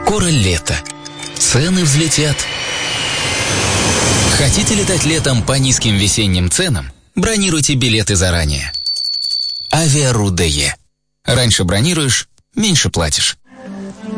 Скоро лето. Цены взлетят. Хотите летать летом по низким весенним ценам? Бронируйте билеты заранее. Авиару.де. Раньше бронируешь, меньше платишь.